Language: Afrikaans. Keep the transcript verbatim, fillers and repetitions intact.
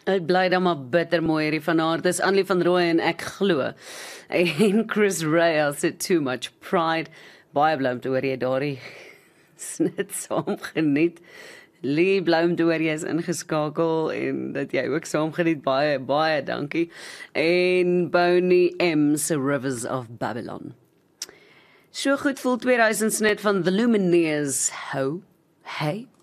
Ek bly dan maar bitter mooi hierdie van haar. Dis Annelie van Rooyen en ek glo. En Chris Ray sê too much pride. Baie bly om te hoor jy daardie snit saam geniet. Lee Bloem toe jy is ingeskakel en dat jy ook saam geniet. Baie, baie dankie. En Bonnie M se Rivers of Babylon. So goed voel tweeduisend snit van The Lumineers. Ho, hey.